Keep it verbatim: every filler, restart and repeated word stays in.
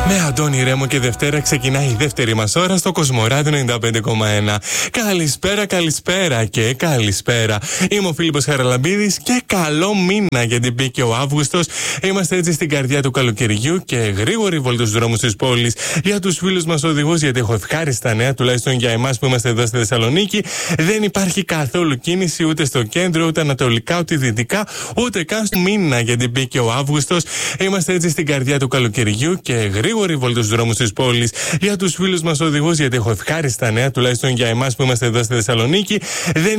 Με Αντώνη Ρέμο και Δευτέρα ξεκινάει η δεύτερη μας ώρα στο Κοσμοράδιο ενενήντα πέντε κόμμα ένα. Καλησπέρα, καλησπέρα και καλησπέρα. Είμαι ο Φίλιππος Χαραλαμπίδης και καλό μήνα γιατί μπήκε ο Αύγουστος. Είμαστε έτσι στην καρδιά του καλοκαιριού και γρήγορη βόλτα στους δρόμους της πόλης. Για τους φίλους μας οδηγούς, γιατί έχω ευχάριστα νέα, τουλάχιστον για εμάς που είμαστε εδώ στη Θεσσαλονίκη. Δεν υπάρχει καθόλου κίνηση ούτε στο κέντρο, ούτε ανατολικά, ούτε δυτικά, ούτε καν στο μήνα γιατί μπήκε ο Αύγουστος. Είμαστε έτσι στην καρδιά του καλοκαιριού και γρήγορη βόλτα στους δρόμους της πόλης. Για τους φίλους μας οδηγούς, γιατί έχω ευχάριστα νέα, τουλάχιστον για εμάς που είμαστε εδώ στη Θεσσαλονίκη. Δεν